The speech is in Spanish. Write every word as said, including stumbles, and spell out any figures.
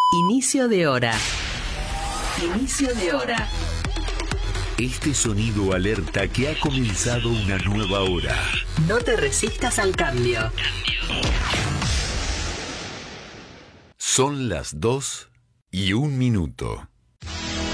Inicio de hora. Inicio de hora. Este sonido alerta que ha comenzado una nueva hora. No te resistas al cambio. Son las dos y un minuto.